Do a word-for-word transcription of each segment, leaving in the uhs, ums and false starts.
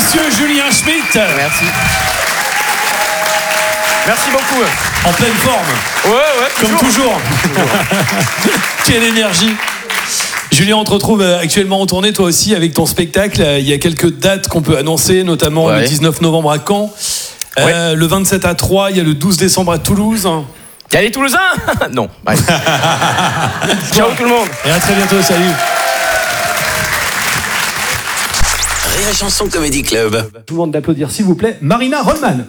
messieurs, Julien Schmitt. Merci. Merci beaucoup. En pleine forme. Ouais, ouais. Comme toujours. Quelle énergie. Julien, on te retrouve actuellement en tournée, toi aussi, avec ton spectacle. Il y a quelques dates qu'on peut annoncer, notamment ouais. le dix-neuf novembre à Caen, ouais. euh, le vingt-sept à Troyes, il y a le douze décembre à Toulouse. Il y a les Toulousains. Non. Ciao tout le monde. Et à très bientôt, salut. Rire et Chanson Comedy Club. Je vous demande d'applaudir, s'il vous plaît, Marina Rollman.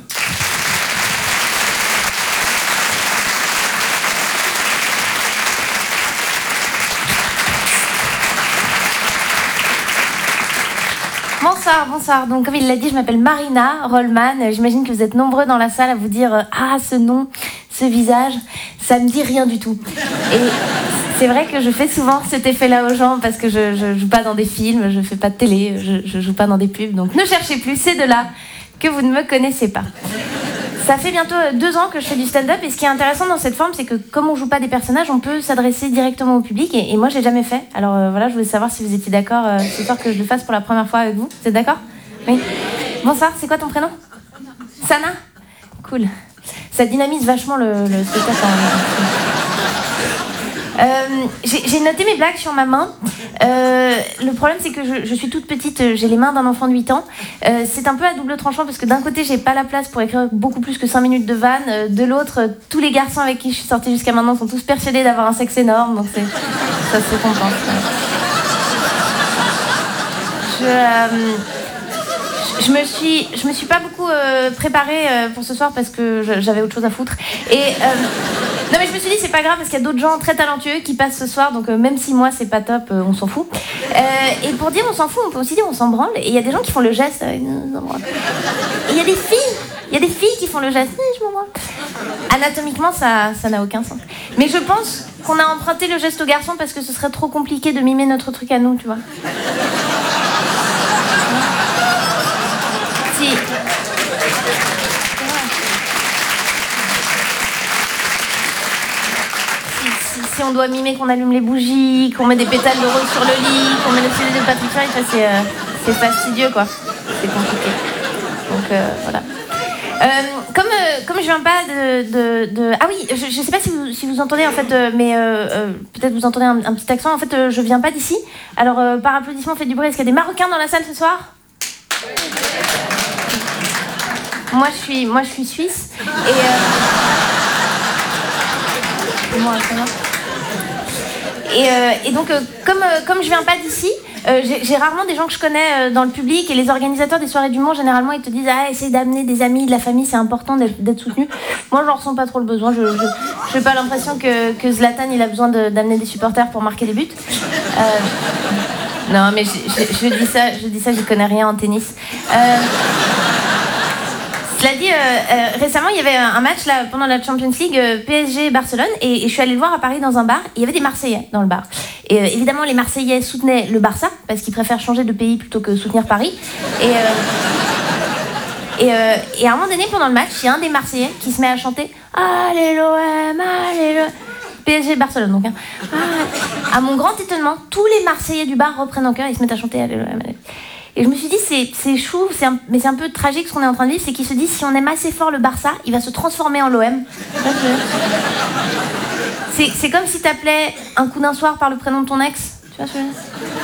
Bonsoir, bonsoir. Donc, comme il l'a dit, je m'appelle Marina Rollman. J'imagine que vous êtes nombreux dans la salle à vous dire euh, ah, ce nom, ce visage, ça me dit rien du tout. Et c'est vrai que je fais souvent cet effet-là aux gens parce que je, je joue pas dans des films, je fais pas de télé, je, je joue pas dans des pubs. Donc, ne cherchez plus, c'est de là que vous ne me connaissez pas. Ça fait bientôt deux ans que je fais du stand-up et ce qui est intéressant dans cette forme, c'est que comme on joue pas des personnages, on peut s'adresser directement au public et, et moi, j'ai jamais fait. Alors euh, voilà, je voulais savoir si vous étiez d'accord euh, ce soir que je le fasse pour la première fois avec vous. Vous êtes d'accord ? Oui. Bonsoir, c'est quoi ton prénom ? Sana ? Cool. Ça dynamise vachement le, le spectacle. Euh, j'ai, j'ai noté mes blagues sur ma main. Euh, le problème, c'est que je, je suis toute petite, j'ai les mains d'un enfant de huit ans. Euh, c'est un peu à double tranchant parce que d'un côté, j'ai pas la place pour écrire beaucoup plus que cinq minutes de vannes. Euh, de l'autre, euh, tous les garçons avec qui je suis sortie jusqu'à maintenant sont tous persuadés d'avoir un sexe énorme. Donc c'est, ça se compense. Je... Euh, Je me suis, je me suis pas beaucoup euh, préparée euh, pour ce soir parce que je, j'avais autre chose à foutre. Et euh, non mais je me suis dit c'est pas grave parce qu'il y a d'autres gens très talentueux qui passent ce soir donc euh, même si moi c'est pas top, euh, on s'en fout. Euh, et pour dire on s'en fout, on peut aussi dire on s'en branle. Et il y a des gens qui font le geste. Euh, il y a des filles, il y a des filles qui font le geste. Je m'en branle. Anatomiquement ça, ça n'a aucun sens. Mais je pense qu'on a emprunté le geste aux garçons parce que ce serait trop compliqué de mimer notre truc à nous, tu vois. Si. Si, si, si on doit mimer qu'on allume les bougies, qu'on met des pétales de rose sur le lit, qu'on met le C D de Patrick Fiori, ça c'est, euh, c'est fastidieux quoi. C'est compliqué. Donc euh, voilà. Euh, comme, euh, comme je viens pas de, de, de... Ah oui, je, je sais pas si vous, si vous entendez en fait, euh, mais euh, euh, peut-être vous entendez un, un petit accent. En fait, euh, je viens pas d'ici. Alors euh, par applaudissement, faites du bruit. Est-ce qu'il y a des Marocains dans la salle ce soir ? Moi je suis, moi je suis suisse et euh... moi, et, euh, et donc euh, comme euh, comme je viens pas d'ici, euh, j'ai, j'ai rarement des gens que je connais euh, dans le public et les organisateurs des soirées d'humour généralement ils te disent ah essaye d'amener des amis, de la famille, c'est important d'être, d'être soutenu. Moi j'en ressens pas trop le besoin, je je j'ai pas l'impression que que Zlatan il a besoin de, d'amener des supporters pour marquer des buts. Euh... Non mais je, je, je dis ça, je dis ça, je connais rien en tennis. Euh... Cela dit, euh, euh, récemment, il y avait un match là, pendant la Champions League euh, P S G-Barcelone et, et je suis allée le voir à Paris dans un bar. Et il y avait des Marseillais dans le bar. Et euh, évidemment, les Marseillais soutenaient le Barça parce qu'ils préfèrent changer de pays plutôt que soutenir Paris. Et, euh, et, euh, et à un moment donné, pendant le match, il y a un des Marseillais qui se met à chanter « Allez l'O M, allez l'O M » P S G-Barcelone, donc. Hein. Ah, à mon grand étonnement, tous les Marseillais du bar reprennent en chœur et ils se mettent à chanter « Allez l'O M, allez ». Et je me suis dit, c'est, c'est chou, c'est un, mais c'est un peu tragique ce qu'on est en train de vivre, c'est qu'ils se disent, si on aime assez fort le Barça, il va se transformer en l'O M. C'est, c'est comme si t'appelais un coup d'un soir par le prénom de ton ex. Tu vois ce que je veux dire ?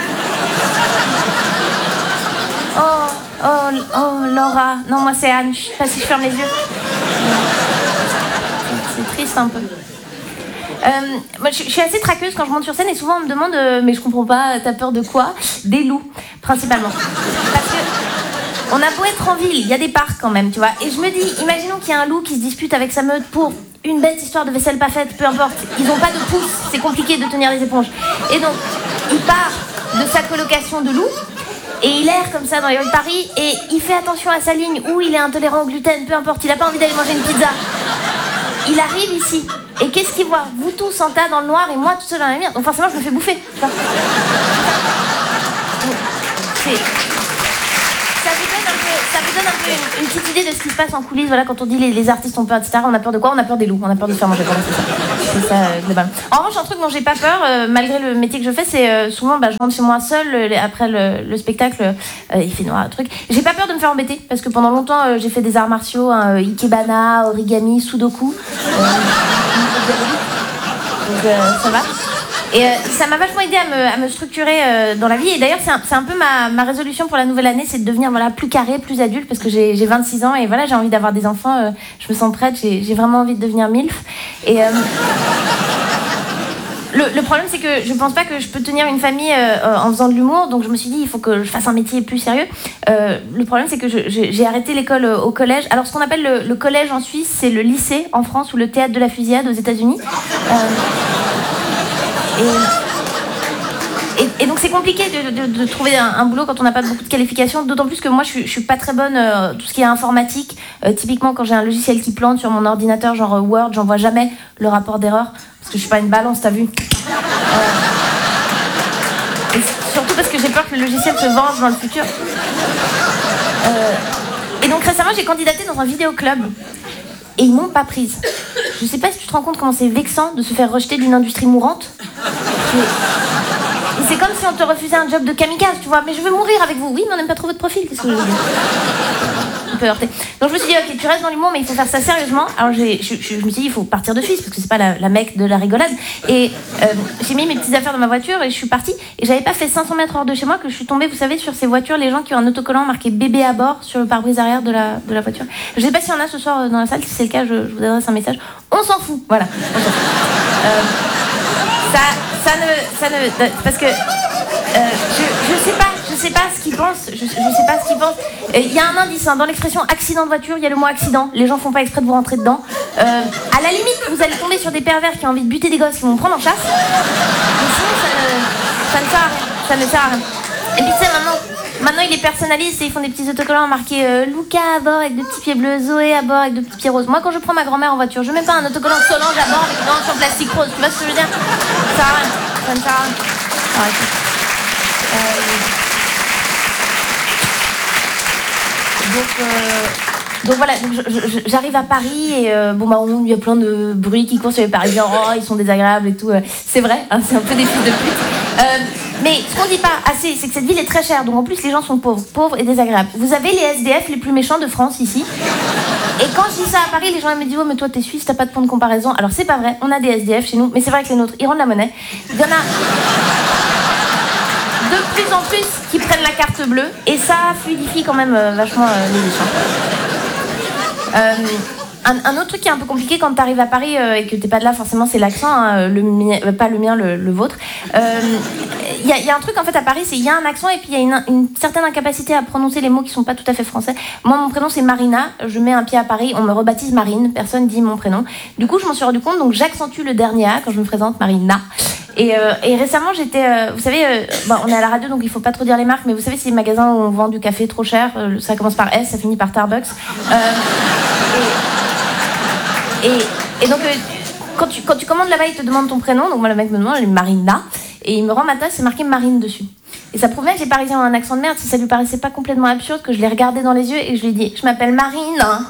Oh, oh, oh, Laura. Non, moi c'est Anne, je sais pas si je ferme les yeux. C'est triste un peu. Euh, moi, je, je suis assez traqueuse quand je monte sur scène et souvent on me demande euh, mais je comprends pas, t'as peur de quoi ? Des loups, principalement. Parce que on a beau être en ville, il y a des parcs quand même, tu vois. Et je me dis, imaginons qu'il y a un loup qui se dispute avec sa meute pour une bête histoire de vaisselle pas faite, peu importe. Ils ont pas de pouce, c'est compliqué de tenir les éponges. Et donc, il part de sa colocation de loup et il erre comme ça dans les rues de Paris et il fait attention à sa ligne où il est intolérant au gluten, peu importe, il a pas envie d'aller manger une pizza. Il arrive ici. Et qu'est-ce qu'il voit ? Vous tous en tas dans le noir et moi tout seul dans la lumière. Donc forcément je me fais bouffer. C'est... Ça vous donne un peu, ça vous vous donne un peu une, une petite idée de ce qui se passe en coulisses. Voilà, quand on dit les, les artistes ont peur, et cetera. On a peur de quoi? On a peur des loups. On a peur de se faire manger. Voilà, c'est ça. C'est ça, euh, globalement. En revanche, un truc dont j'ai pas peur, euh, malgré le métier que je fais, c'est euh, souvent, bah, je rentre chez moi seule euh, après le, le spectacle. Euh, il fait noir, un truc. J'ai pas peur de me faire embêter parce que pendant longtemps, euh, j'ai fait des arts martiaux, hein, ikebana, origami, sudoku. Euh, donc euh, ça va. Et euh, ça m'a vachement aidé à me, à me structurer euh, dans la vie. Et d'ailleurs, c'est un, c'est un peu ma, ma résolution pour la nouvelle année, c'est de devenir voilà, plus carré, plus adulte, parce que j'ai, j'ai vingt-six ans et voilà, j'ai envie d'avoir des enfants. Euh, je me sens prête, j'ai, j'ai vraiment envie de devenir milf. Et euh, le, le problème, c'est que je pense pas que je peux tenir une famille euh, en faisant de l'humour. Donc je me suis dit, il faut que je fasse un métier plus sérieux. Euh, le problème, c'est que je, je, j'ai arrêté l'école au collège. Alors, ce qu'on appelle le, le collège en Suisse, c'est le lycée en France ou le théâtre de la fusillade aux États-Unis. Euh, Et, et, et donc c'est compliqué de, de, de trouver un, un boulot quand on n'a pas beaucoup de qualifications, d'autant plus que moi je suis, je suis pas très bonne euh, tout ce qui est informatique. Euh, typiquement quand j'ai un logiciel qui plante sur mon ordinateur, genre euh, Word, j'envoie jamais le rapport d'erreur parce que je suis pas une balance, t'as vu. Euh, et surtout parce que j'ai peur que le logiciel se venge dans le futur. Euh, et donc récemment j'ai candidaté dans un vidéoclub. Et ils m'ont pas prise. Je sais pas si tu te rends compte comment c'est vexant de se faire rejeter d'une industrie mourante. Et c'est comme si on te refusait un job de kamikaze, tu vois. Mais je veux mourir avec vous. Oui, mais on n'aime pas trop votre profil. Qu'est-ce que je veux dire? Un peu heurté. Donc je me suis dit, ok, tu restes dans l'humour, mais il faut faire ça sérieusement. Alors j'ai, je, je, je me suis dit, il faut partir de Suisse, parce que c'est pas la, la mecque de la rigolade. Et euh, j'ai mis mes petites affaires dans ma voiture et je suis partie. Et j'avais pas fait cinq cents mètres hors de chez moi que je suis tombée, vous savez, sur ces voitures, les gens qui ont un autocollant marqué bébé à bord sur le pare-brise arrière de la, de la voiture. Je sais pas s'il y en a ce soir dans la salle. Si c'est le cas, je, je vous adresse un message. On s'en fout, voilà. On s'en fout. Euh, ça, ça ne, ça ne, parce que euh, je, je sais pas, je sais pas ce qu'ils pensent. Je, je sais pas ce qu'ils pensent. Il y a un indice hein, dans l'expression accident de voiture. Il y a le mot accident. Les gens font pas exprès de vous rentrer dedans. Euh, à la limite, vous allez tomber sur des pervers qui ont envie de buter des gosses qui vont prendre en chasse. Mais sinon, ça ne, ça ne sert à rien. Ça ne sert à rien. Et puis tu sais maintenant. Maintenant, ils les personnalisent et ils font des petits autocollants marqués euh, Luca à bord avec deux petits pieds bleus, Zoé à bord avec deux petits pieds roses. Moi, quand je prends ma grand-mère en voiture, je mets pas un autocollant Solange à bord avec une hanche en plastique rose. Tu vois ce que je veux dire? Ça sert à rien. Ça ne sert à rien. Ouais, euh... Donc, euh... donc voilà, donc je, je, j'arrive à Paris et euh, bon bah il y a plein de bruits qui courent sur les Parisiens. Oh, ils sont désagréables et tout. C'est vrai, hein, c'est un peu des fils de pute. Euh, mais ce qu'on dit pas assez, c'est que cette ville est très chère. Donc en plus les gens sont pauvres, pauvres et désagréables. Vous avez les S D F les plus méchants de France ici. Et quand je dis ça à Paris, les gens me disent oh mais toi t'es suisse, t'as pas de point de comparaison. Alors c'est pas vrai, on a des S D F chez nous, mais c'est vrai que les nôtres ils rendent la monnaie. Il y en a de plus en plus qui prennent la carte bleue et ça fluidifie quand même euh, vachement euh, les échanges. Euh, un, un autre truc qui est un peu compliqué quand t'arrives à Paris euh, et que t'es pas de là, forcément, c'est l'accent, hein, le mien, euh, pas le mien, le, le vôtre. Il euh, y, y a un truc en fait à Paris, c'est il y a un accent et puis il y a une, une certaine incapacité à prononcer les mots qui sont pas tout à fait français. Moi, mon prénom c'est Marina. Je mets un pied à Paris, on me rebaptise Marine. Personne dit mon prénom. Du coup, je m'en suis rendu compte, donc j'accentue le dernier A quand je me présente, Marina. Et, euh, et récemment, j'étais, euh, vous savez, euh, bon, on est à la radio, donc il faut pas trop dire les marques, mais vous savez, ces magasins où on vend du café trop cher, euh, ça commence par S, ça finit par Starbucks. Euh, et, et, et donc, euh, quand, tu, quand tu commandes là-bas, ils te demandent ton prénom, donc moi, le mec me demande, elle est Marina, et il me rend ma tasse, c'est marqué Marine dessus. Et ça prouve bien que les Parisiens ont un accent de merde, si ça lui paraissait pas complètement absurde, que je l'ai regardé dans les yeux et je lui ai dit, je m'appelle Marine. Hein.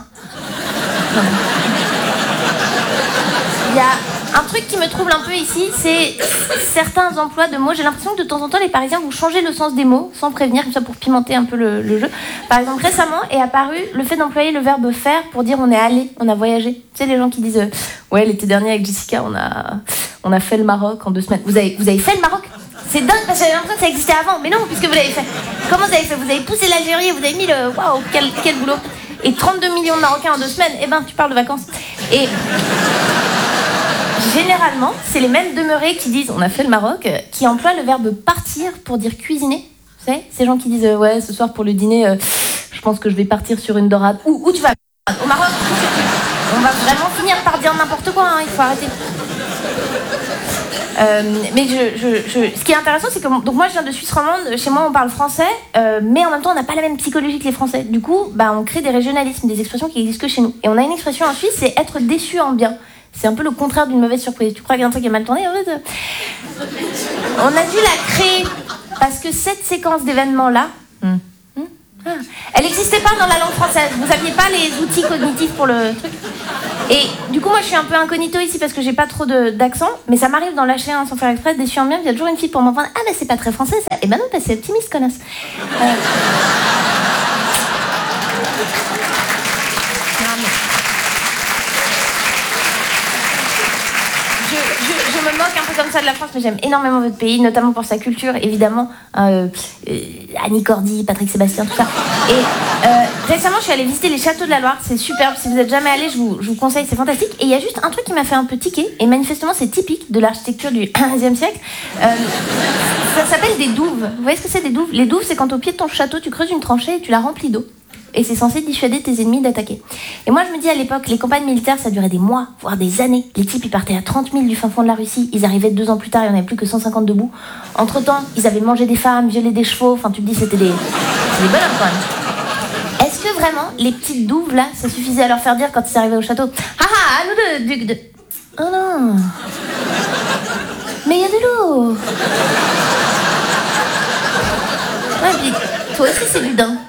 Il y a un truc qui me trouble un peu ici, c'est certains emplois de mots. J'ai l'impression que de temps en temps, les Parisiens vont changer le sens des mots sans prévenir, comme ça pour pimenter un peu le, le jeu. Par exemple, récemment est apparu le fait d'employer le verbe faire pour dire on est allé, on a voyagé. Tu sais, les gens qui disent euh, ouais, l'été dernier avec Jessica, on a, on a fait le Maroc en deux semaines. Vous avez, vous avez fait le Maroc? C'est dingue parce que j'avais l'impression que ça existait avant. Mais non, puisque vous l'avez fait. Comment vous avez fait? Vous avez poussé l'Algérie et vous avez mis le. Waouh, quel, quel boulot! Et trente-deux millions de Marocains en deux semaines, eh ben, tu parles de vacances. Et. Généralement, c'est les mêmes demeurés qui disent on a fait le Maroc, qui emploient le verbe partir pour dire cuisiner. Vous savez, ces gens qui disent euh, ouais, ce soir pour le dîner, euh, je pense que je vais partir sur une dorade. Où, où tu vas? Au Maroc? On va vraiment finir par dire n'importe quoi, hein, il faut arrêter. Euh, mais je, je, je, ce qui est intéressant, c'est que donc moi je viens de Suisse romande, chez moi on parle français, euh, mais en même temps on n'a pas la même psychologie que les Français. Du coup, bah, on crée des régionalismes, des expressions qui existent que chez nous. Et on a une expression en Suisse, c'est être déçu en bien. C'est un peu le contraire d'une mauvaise surprise. Tu crois qu'il y a un truc qui a mal tourné? En fait, on a dû la créer parce que cette séquence d'événements-là, hmm, hmm, ah, elle existe n'existait pas dans la langue française. Vous n'aviez pas les outils cognitifs pour le truc. Et du coup, moi, je suis un peu incognito ici parce que j'ai pas trop de, d'accent, mais ça m'arrive d'en lâcher un sans faire exprès, déçu en bien. Il y a toujours une fille pour m'entendre. Ah, mais c'est pas très français, ça. Et ben non, bah, c'est optimiste, connasse. Euh... Non, mais... Je, je, je me moque un peu comme ça de la France, mais j'aime énormément votre pays, notamment pour sa culture, évidemment. Euh, euh, Annie Cordy, Patrick Sébastien, tout ça. Et euh, récemment, je suis allée visiter les châteaux de la Loire. C'est superbe. Si vous n'êtes jamais allé, je vous, je vous conseille, c'est fantastique. Et il y a juste un truc qui m'a fait un peu tiquer, et manifestement, c'est typique de l'architecture du quinzième siècle. Euh, ça s'appelle des douves. Vous voyez ce que c'est, des douves? Les douves, c'est quand au pied de ton château, tu creuses une tranchée et tu la remplis d'eau. Et c'est censé dissuader tes ennemis d'attaquer. Et moi, je me dis, à l'époque, les campagnes militaires, ça durait des mois, voire des années. Les types, ils partaient à trente mille du fin fond de la Russie. Ils arrivaient deux ans plus tard, il n'y en avait plus que cent cinquante debout. Entre-temps, ils avaient mangé des femmes, violé des chevaux. Enfin, tu te dis, c'était des, des bonhommes, quand même. Est-ce que vraiment, les petites douves, là, ça suffisait à leur faire dire quand ils arrivaient au château? Ah ah, à nous deux, duc de... Oh non. Mais il y a de l'eau. Ouais, puis, toi aussi, c'est du daim.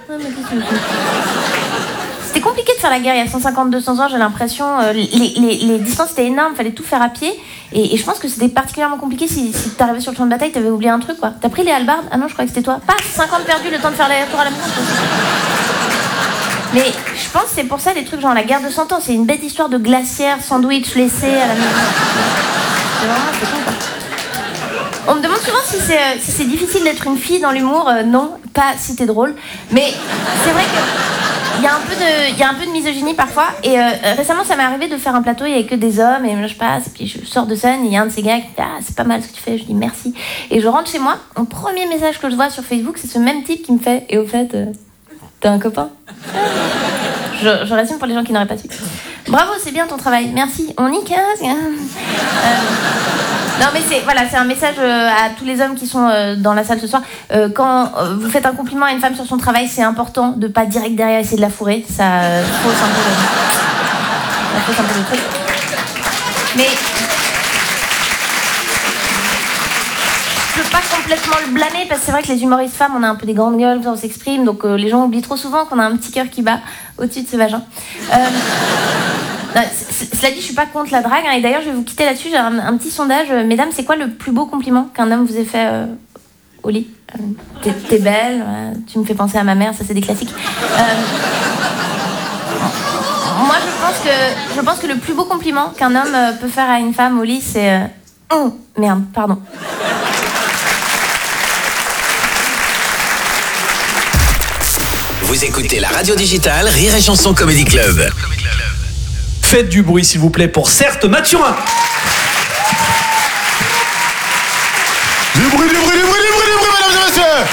C'était compliqué de faire la guerre il y a cent cinquante à deux cents ans, j'ai l'impression. Euh, les, les, les distances étaient énormes, fallait tout faire à pied. Et, et je pense que c'était particulièrement compliqué si, si t'arrivais sur le champ de bataille, t'avais oublié un truc, quoi. T'as pris les hallebardes? Ah non, je croyais que c'était toi. Pas cinquante perdus, le temps de faire l'aller-retour à la maison. Mais je pense que c'est pour ça, des trucs genre la guerre de cent ans, c'est une bête histoire de glacière, sandwich laissé à la maison. C'est vraiment, c'est con, quoi. On me demande souvent si c'est, euh, si c'est difficile d'être une fille dans l'humour. Euh, non, pas si t'es drôle. Mais c'est vrai qu'il y a un peu de, il y a un peu de misogynie parfois. Et euh, récemment, ça m'est arrivé de faire un plateau, il n'y avait que des hommes. Et je passe, et puis je sors de scène, et il y a un de ces gars qui dit « Ah, c'est pas mal ce que tu fais ». Je dis « Merci ». Et je rentre chez moi. Mon premier message que je vois sur Facebook, c'est ce même type qui me fait « Et au fait, euh, t'as un copain ?» Je, je résume pour les gens qui n'auraient pas su. Bravo, c'est bien ton travail. Merci. On y casse. Euh, non, mais c'est voilà, c'est un message euh, à tous les hommes qui sont euh, dans la salle ce soir. Euh, quand euh, vous faites un compliment à une femme sur son travail, c'est important de pas direct derrière essayer de la fourrer. Ça euh, fausse un peu le, ça fausse un peu le truc. Mais je peux pas complètement le blâmer parce que c'est vrai que les humoristes femmes, on a un peu des grandes gueules, on s'exprime, donc euh, les gens oublient trop souvent qu'on a un petit cœur qui bat au-dessus de ce vagin. Euh, non, c- c- cela dit, je suis pas contre la drague, hein, et d'ailleurs je vais vous quitter là-dessus. J'ai un, un petit sondage. Euh, mesdames, c'est quoi le plus beau compliment qu'un homme vous ait fait euh, au lit? euh, t'es, t'es belle, euh, tu me fais penser à ma mère, ça c'est des classiques. Euh, moi je pense que je pense que le plus beau compliment qu'un homme euh, peut faire à une femme au lit, c'est euh, oh, merde, pardon. Vous écoutez la radio digitale Rire et Chanson Comedy Club. Faites du bruit, s'il vous plaît, pour Certes Mathurin. Du bruit, du bruit, du bruit, du bruit, du bruit, mesdames et messieurs.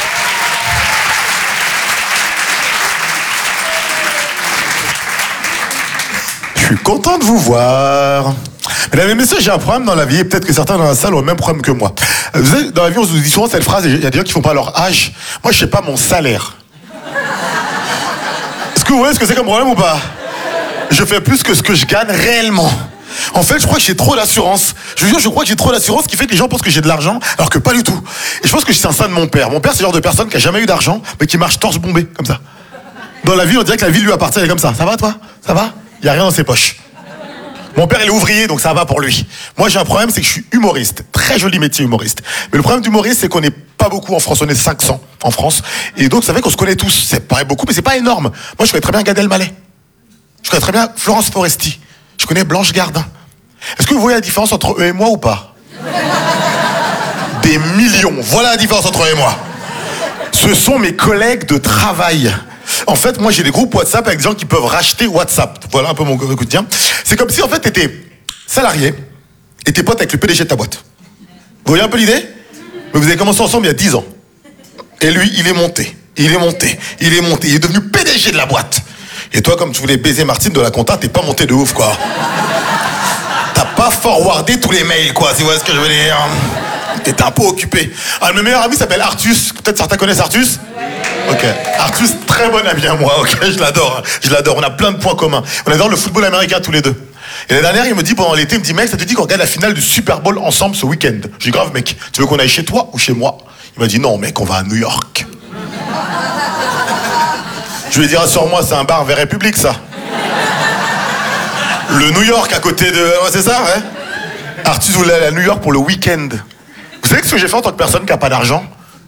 Je suis content de vous voir. Mesdames et messieurs, j'ai un problème dans la vie, et peut-être que certains dans la salle ont le même problème que moi. Vous savez, dans la vie, on se dit souvent cette phrase, il y a des gens qui font pas leur âge. Moi, je sais pas mon salaire. Est-ce que vous voyez ce que c'est comme problème ou pas? Je fais plus que ce que je gagne réellement. En fait, je crois que j'ai trop d'assurance. Je vous jure, je crois que j'ai trop d'assurance, ce qui fait que les gens pensent que j'ai de l'argent, alors que pas du tout. Et je pense que c'est un ça de mon père. Mon père, c'est le genre de personne qui a jamais eu d'argent, mais qui marche torse bombé, comme ça. Dans la vie, on dirait que la vie lui appartient, elle est comme ça. Ça va, toi? Ça va? Il y a rien dans ses poches. Mon père, il est ouvrier, donc ça va pour lui. Moi, j'ai un problème, c'est que je suis humoriste. Très joli métier, humoriste. Mais le problème d'humoriste, c'est qu'on n'est pas beaucoup en France. On est cinq cents en France. Et donc, ça fait qu'on se connaît tous. C'est pas beaucoup, mais c'est pas énorme. Moi, je connais très bien Gad Elmaleh. Je connais très bien Florence Foresti. Je connais Blanche Gardin. Est-ce que vous voyez la différence entre eux et moi ou pas? Des millions. Voilà la différence entre eux et moi. Ce sont mes collègues de travail. En fait, moi, j'ai des groupes WhatsApp avec des gens qui peuvent racheter WhatsApp. Voilà un peu mon quotidien. C'est comme si, en fait, t'étais salarié et t'es pote avec le P D G de ta boîte. Vous voyez un peu l'idée? Mais vous avez commencé ensemble il y a dix ans. Et lui, il est monté, il est monté, il est monté. Il est devenu P D G de la boîte. Et toi, comme tu voulais baiser Martine de la compta, t'es pas monté de ouf, quoi. T'as pas forwardé tous les mails, quoi, si vous voyez ce que je veux dire. T'étais un peu occupé. Ah, mon meilleur ami s'appelle Artus. Peut-être certains connaissent Artus? Ok. Artus, très bon ami à moi, ok, je l'adore. Je l'adore, on a plein de points communs. On adore le football américain tous les deux. Et la dernière, il me dit pendant l'été, il me dit, mec, ça te dit qu'on regarde la finale du Super Bowl ensemble ce week-end? Je dis, grave, mec, tu veux qu'on aille chez toi ou chez moi? Il m'a dit, non, mec, on va à New York. Je lui ai dit, rassure-moi, c'est un bar vers République, ça. Le New York à côté de... Ouais, c'est ça, ouais. Artus voulait aller à New York pour le week-end. Vous savez ce que j'ai fait en tant que personne qui n'a pas d'argent?